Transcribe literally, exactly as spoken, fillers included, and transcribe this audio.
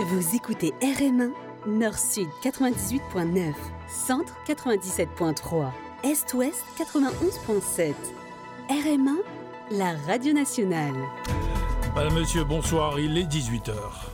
Vous écoutez R M un, Nord-Sud quatre-vingt-dix-huit point neuf, Centre quatre-vingt-dix-sept point trois, Est-Ouest quatre-vingt-onze point sept. R M un, la radio nationale. Madame, monsieur, bonsoir, il est dix-huit heures.